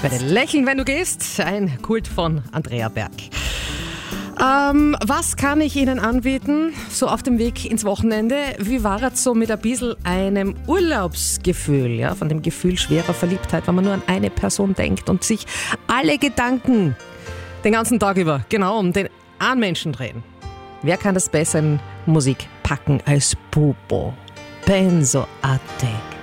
werde lächeln, wenn du gehst. Ein Kult von Andrea Berg. Was kann ich Ihnen anbieten, so auf dem Weg ins Wochenende? Wie war es so mit ein bisschen einem Urlaubsgefühl, ja? Von dem Gefühl schwerer Verliebtheit, wenn man nur an eine Person denkt und sich alle Gedanken den ganzen Tag über genau um den einen Menschen drehen. Wer kann das besser in Musik packen als Bubo? Benzoatic.